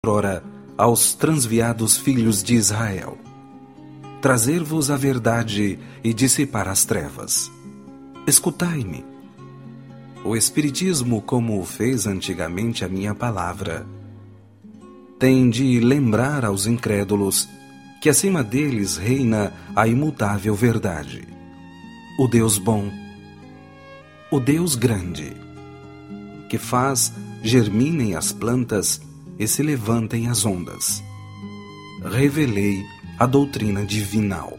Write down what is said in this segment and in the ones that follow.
outrora aos transviados filhos de Israel: trazer-vos a verdade e dissipar as trevas. Escutai-me. O Espiritismo, como o fez antigamente a minha palavra, tem de lembrar aos incrédulos que acima deles reina a imutável verdade, o Deus bom, o Deus grande, que faz germinem as plantas e se levantem as ondas. Revelei a doutrina divinal.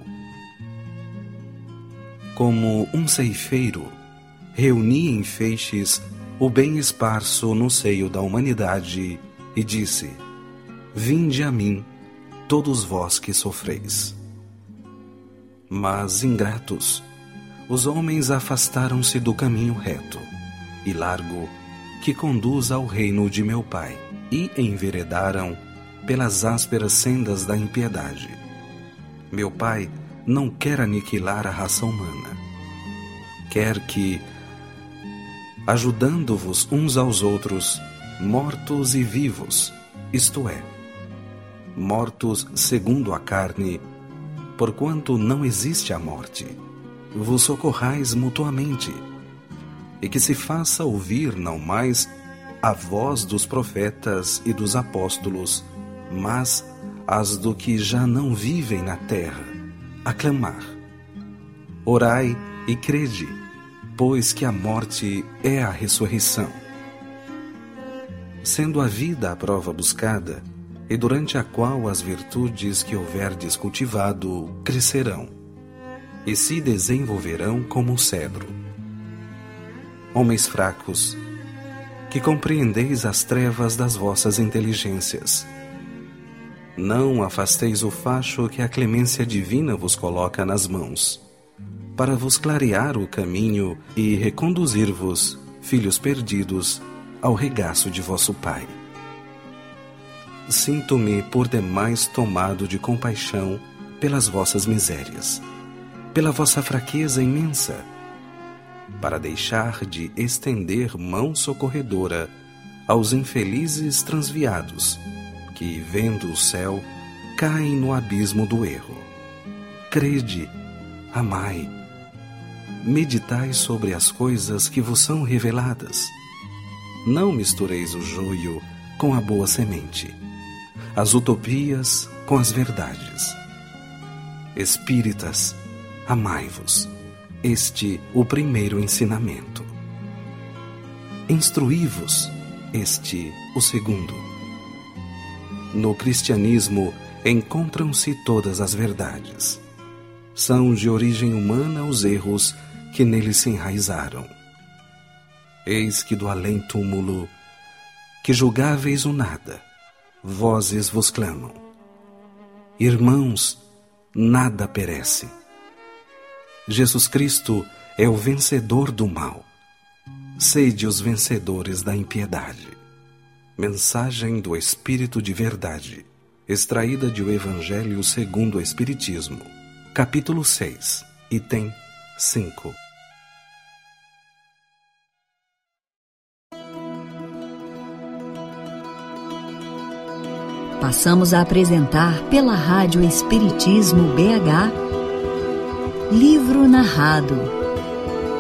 Como um ceifeiro, reuni em feixes o bem esparso no seio da humanidade e disse: vinde a mim, todos vós que sofreis. Mas, ingratos, os homens afastaram-se do caminho reto e largo que conduz ao reino de meu Pai, e enveredaram pelas ásperas sendas da impiedade. Meu Pai não quer aniquilar a raça humana. Quer que, ajudando-vos uns aos outros, mortos e vivos, isto é, mortos segundo a carne, porquanto não existe a morte, vos socorrais mutuamente, e que se faça ouvir não mais a voz dos profetas e dos apóstolos, mas as do que já não vivem na terra, a clamar: orai e crede, pois que a morte é a ressurreição. Sendo a vida a prova buscada, e durante a qual as virtudes que houverdes cultivado crescerão, e se desenvolverão como o cedro. Homens fracos, que compreendeis as trevas das vossas inteligências, não afasteis o facho que a clemência divina vos coloca nas mãos, para vos clarear o caminho e reconduzir-vos, filhos perdidos, ao regaço de vosso Pai. Sinto-me por demais tomado de compaixão pelas vossas misérias, pela vossa fraqueza imensa, para deixar de estender mão socorredora aos infelizes transviados, que, vendo o céu, caem no abismo do erro. Crede, amai, meditai sobre as coisas que vos são reveladas. Não mistureis o joio com a boa semente, as utopias com as verdades. Espíritas, amai-vos. Este o primeiro ensinamento. Instruí-vos. Este o segundo. No cristianismo encontram-se todas as verdades. São de origem humana os erros que nele se enraizaram. Eis que do além-túmulo, que julgáveis o nada, vozes vos clamam: irmãos, nada perece. Jesus Cristo é o vencedor do mal. Sede os vencedores da impiedade. Mensagem do Espírito de Verdade, extraída de O Evangelho segundo o Espiritismo, capítulo 6, item 5. Passamos a apresentar pela Rádio Espiritismo BH Livro Narrado,